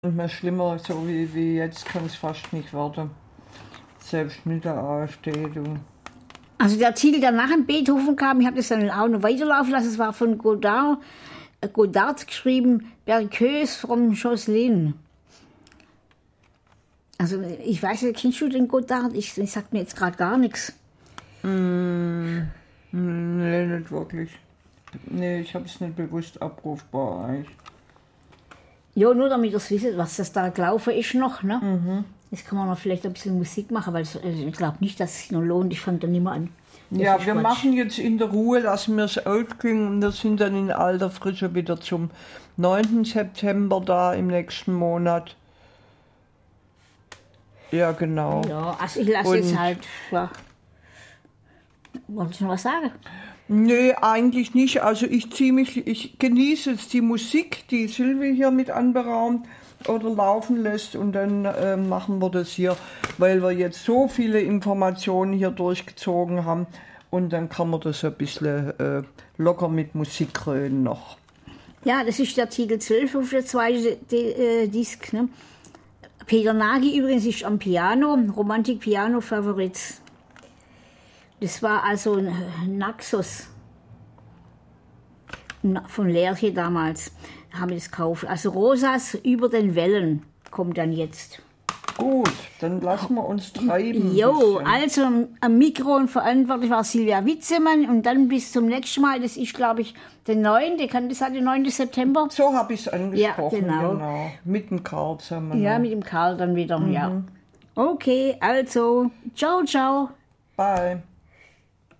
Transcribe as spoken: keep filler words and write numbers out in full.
Und mehr schlimmer, so wie, wie jetzt kann es fast nicht werden. Selbst mit der AfD, du. Also der Titel, der nach dem Beethoven kam, ich habe das dann auch noch weiterlaufen lassen, es war von Godard, äh, Godard geschrieben, Berceuse from Josselin. Also ich weiß nicht, kennst du den Godard? Ich, ich sag mir jetzt gerade gar nichts. Mm, nee, nicht wirklich. Nee, ich habe es nicht bewusst abrufbar eigentlich. Ja, nur damit ihr es wisst, was das da gelaufen ist noch, ne? Mhm. Jetzt kann man noch vielleicht ein bisschen Musik machen, weil es, also ich glaube nicht, dass es sich noch lohnt. Ich fange dann nicht mehr an. Das Ja, ist wir Quatsch. machen jetzt in der Ruhe, lassen wir es ausklingen und wir sind dann in alter Frische wieder zum neunten September da im nächsten Monat. Ja, genau. Ja, also ich lasse Und- jetzt halt. Ja. Wolltest du noch was sagen? Nee, eigentlich nicht. Also ich ziehe mich, ich genieße jetzt die Musik, die Silvi hier mit anberaumt oder laufen lässt und dann äh, machen wir das hier, weil wir jetzt so viele Informationen hier durchgezogen haben und dann kann man das ein bisschen äh, locker mit Musik krönen noch. Ja, das ist der Titel zwölf auf der zweiten äh, Disc. Ne? Peter Nagy übrigens ist am Piano, Romantik Piano Favorites. Das war also ein Naxos Na- von Lerche damals. Da haben wir das gekauft. Also Rosas über den Wellen kommt dann jetzt. Gut, dann lassen wir uns treiben. ein Jo, bisschen. also am Mikro und verantwortlich war Silvia Witzemann und dann bis zum nächsten Mal, das ist glaube ich der neunte, kann das sein, der neunte September? So habe ich es angesprochen, Ja, genau. genau. Mit dem Karl zusammen. Ja, mit dem Karl dann wieder, ja. Okay, also, ciao, ciao. Bye.